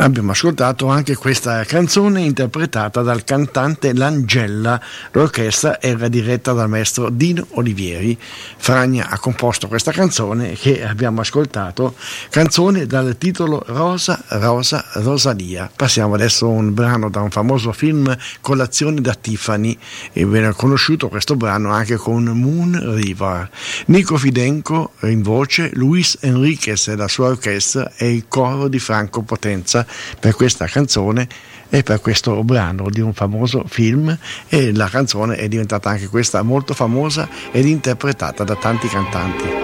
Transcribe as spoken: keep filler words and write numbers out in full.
Abbiamo ascoltato anche questa canzone interpretata dal cantante Langella. L'orchestra era diretta dal maestro Dino Olivieri. Fragna ha composto questa canzone che abbiamo ascoltato, canzone dal titolo Rosa, Rosa, Rosalia. Passiamo adesso a un brano da un famoso film, Colazione da Tiffany, e viene conosciuto questo brano anche con Moon River. Nico Fidenco in voce, Luis Enriquez e la sua orchestra e il coro di Franco Potenza per questa canzone e per questo brano di un famoso film, e la canzone è diventata anche questa molto famosa ed interpretata da tanti cantanti.